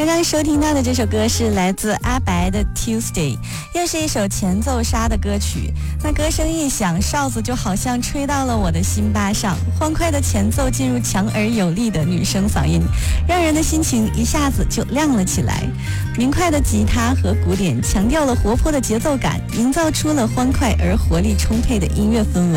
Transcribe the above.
刚刚收听到的这首歌是来自阿白的 Tuesday， 又是一首前奏杀的歌曲。那歌声一响，哨子就好像吹到了我的心巴上，欢快的前奏进入强而有力的女声嗓音，让人的心情一下子就亮了起来。明快的吉他和鼓点强调了活泼的节奏感，营造出了欢快而活力充沛的音乐氛围。